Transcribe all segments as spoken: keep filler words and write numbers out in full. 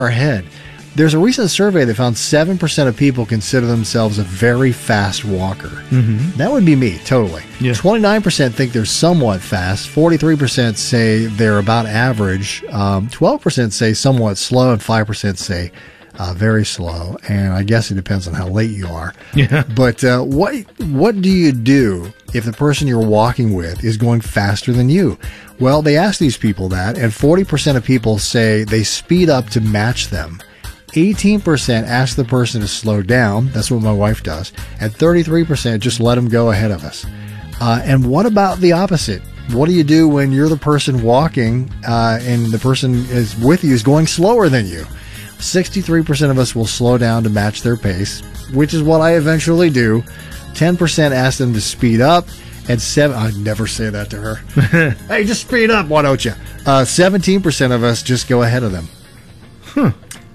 ahead. There's a recent survey that found seven percent of people consider themselves a very fast walker. Mm-hmm. That would be me, totally. Yeah. twenty-nine percent think they're somewhat fast. forty-three percent say they're about average. Um, twelve percent say somewhat slow, and five percent say uh, very slow. And I guess it depends on how late you are. Yeah. But uh, what what do you do if the person you're walking with is going faster than you? Well, they asked these people that, and forty percent of people say they speed up to match them. eighteen percent ask the person to slow down. That's what my wife does. And thirty-three percent just let them go ahead of us. Uh, and what about the opposite? What do you do when you're the person walking uh, and the person is with you is going slower than you? sixty-three percent of us will slow down to match their pace, which is what I eventually do. ten percent ask them to speed up. And seven, I'd never say that to her. Hey, just speed up, why don't you? Uh, seventeen percent of us just go ahead of them. Huh.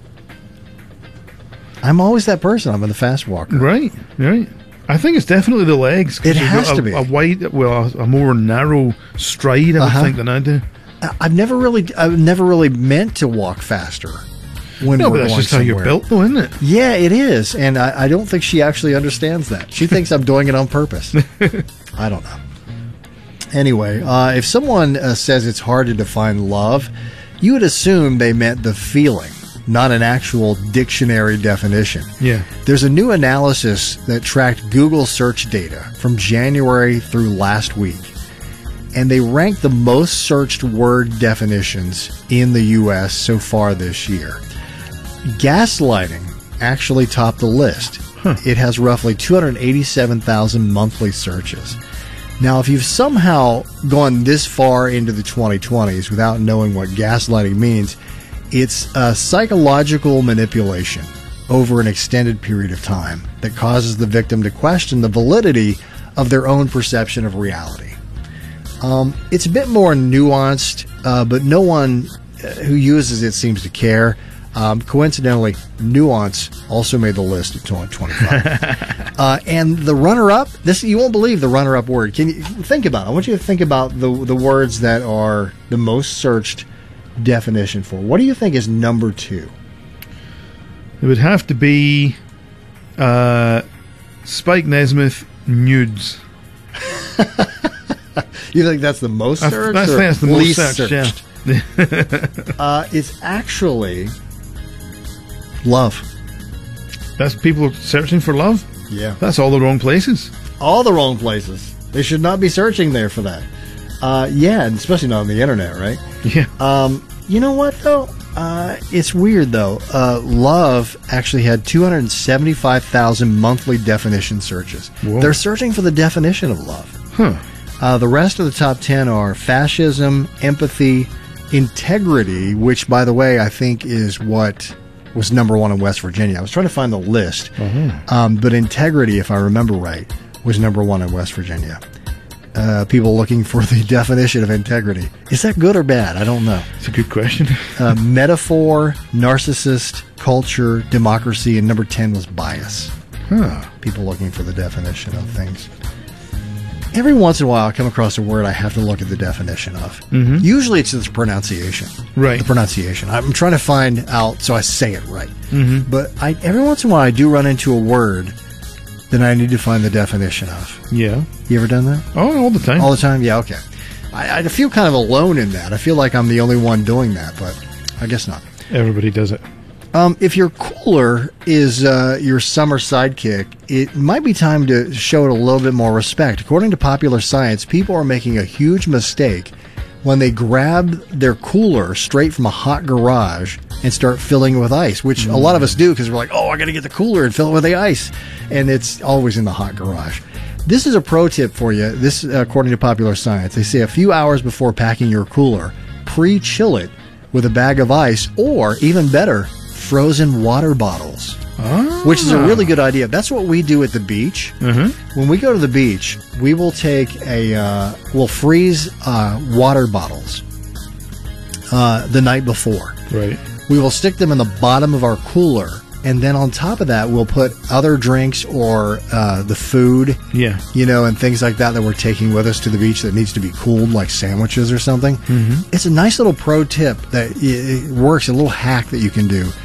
I'm always that person. I'm the fast walker. Right, right. I think it's definitely the legs. 'Cause It you've has got to a, be. a wide, well, a, a more narrow stride, I Uh-huh. would think, than I do. I- I've never really, I've never really meant to walk faster. When No, we're but that's going just how you're somewhere. built, though, isn't it? Yeah, it is, and I, I don't think she actually understands that. She thinks I'm doing it on purpose. I don't know. Anyway, uh, if someone uh, says it's hard to define love, you would assume they meant the feeling, not an actual dictionary definition. Yeah. There's a new analysis that tracked Google search data from January through last week, and they ranked the most searched word definitions in the U S so far this year. Gaslighting actually topped the list. Huh. It has roughly two hundred eighty-seven thousand monthly searches. Now, if you've somehow gone this far into the twenty twenties without knowing what gaslighting means, it's a psychological manipulation over an extended period of time that causes the victim to question the validity of their own perception of reality. Um, it's a bit more nuanced, uh, but no one uh, who uses it seems to care. Um, coincidentally, nuance also made the list of twenty twenty-five. uh, and the runner-up, this you won't believe the runner-up word. Can you think about it? I want you to think about the the words that are the most searched definition for. What do you think is number two? It would have to be uh, Spike Nesmith nudes. You think that's the most I, searched? I or think that's the most least searched, searched? yeah. Uh, it's actually love. That's people searching for love? Yeah. That's all the wrong places. All the wrong places. They should not be searching there for that. Uh, yeah, and especially not on the internet, right? Yeah. Um, you know what, though? Uh, it's weird, though. Uh, love actually had two hundred seventy-five thousand monthly definition searches. Whoa. They're searching for the definition of love. Huh. Uh, the rest of the top ten are fascism, empathy, integrity, which, by the way, I think is what was number one in West Virginia. I was trying to find the list, Uh-huh. um, but integrity, if I remember right, was number one in West Virginia. Uh, people looking for the definition of integrity. Is that good or bad? I don't know. It's a good question. Uh, metaphor, narcissist, culture, democracy, and number ten was bias. Huh. People looking for the definition of things. Every once in a while, I come across a word I have to look at the definition of. Mhm. Usually it's its pronunciation. Right. The pronunciation. I'm trying to find out so I say it right. Mhm. But I, every once in a while, I do run into a word that I need to find the definition of. Yeah. You ever done that? Oh, all the time. All the time? Yeah, okay. I, I feel kind of alone in that. I feel like I'm the only one doing that, but I guess not. Everybody does it. Um, if your cooler is uh, your summer sidekick, it might be time to show it a little bit more respect. According to Popular Science, people are making a huge mistake when they grab their cooler straight from a hot garage and start filling it with ice, which mm. a lot of us do because we're like, oh, I got to get the cooler and fill it with the ice. And it's always in the hot garage. This is a pro tip for you. This, according to Popular Science, they say a few hours before packing your cooler, pre-chill it with a bag of ice, or even better, frozen water bottles, ah. which is a really good idea. That's what we do at the beach. Mm-hmm. When we go to the beach, we will take a, uh, we'll freeze uh, water bottles uh, the night before. Right. We will stick them in the bottom of our cooler and then on top of that, we'll put other drinks or uh, the food, Yeah. you know, and things like that that we're taking with us to the beach that needs to be cooled, like sandwiches or something. Mm-hmm. It's a nice little pro tip that it works, a little hack that you can do.